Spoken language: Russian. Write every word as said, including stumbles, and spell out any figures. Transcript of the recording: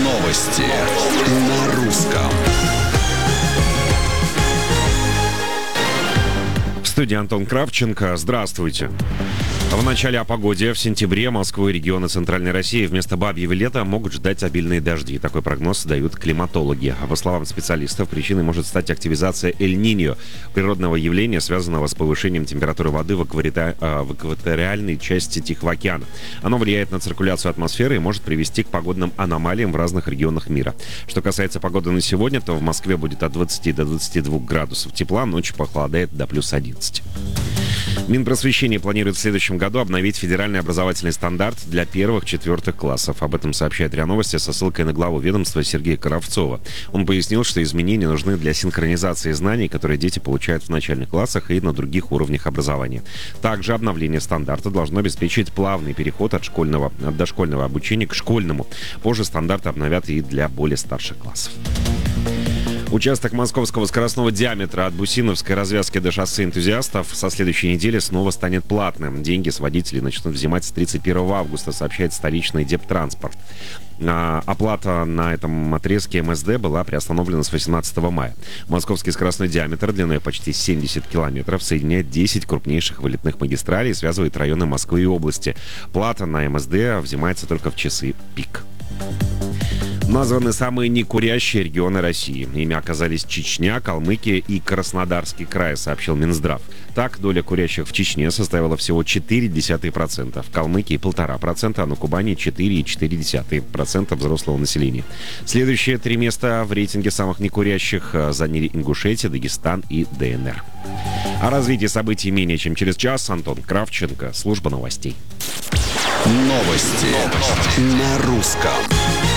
Новости на русском. В студии Антон Кравченко. Здравствуйте. В начале о погоде. В сентябре Москву и регионы Центральной России вместо бабьего лета могут ждать обильные дожди. Такой прогноз дают климатологи. А по словам специалистов, причиной может стать активизация Эль-Ниньо, природного явления, связанного с повышением температуры воды в, экваториа... в экваториальной части Тихого океана. Оно влияет на циркуляцию атмосферы и может привести к погодным аномалиям в разных регионах мира. Что касается погоды на сегодня, то в Москве будет от двадцати до двадцати двух градусов тепла, ночью похолодает до плюс одиннадцати. Минпросвещение планирует в следующем году обновить федеральный образовательный стандарт для первых-четвертых классов. Об этом сообщает РИА Новости со ссылкой на главу ведомства Сергея Коровцова. Он пояснил, что изменения нужны для синхронизации знаний, которые дети получают в начальных классах и на других уровнях образования. Также обновление стандарта должно обеспечить плавный переход от школьного, от дошкольного обучения к школьному. Позже стандарты обновят и для более старших классов. Участок московского скоростного диаметра от Бусиновской развязки до шоссе Энтузиастов со следующей недели снова станет платным. Деньги с водителей начнут взимать с тридцать первого августа, сообщает столичный Дептранспорт. А, оплата на этом отрезке эм эс дэ была приостановлена с восемнадцатого мая. Московский скоростной диаметр длиной почти семьдесят километров соединяет десять крупнейших вылетных магистралей и связывает районы Москвы и области. Плата на эм эс дэ взимается только в часы пик. Названы самые некурящие регионы России. Ими оказались Чечня, Калмыкия и Краснодарский край, сообщил Минздрав. Так, доля курящих в Чечне составила всего четыре десятых процента, в Калмыкии полтора процента, а на Кубани четыре целых четыре десятых процента взрослого населения. Следующие три места в рейтинге самых некурящих заняли Ингушетия, Дагестан и дэ эн эр. О развитии событий менее чем через час. Антон Кравченко, служба новостей. Новости на русском.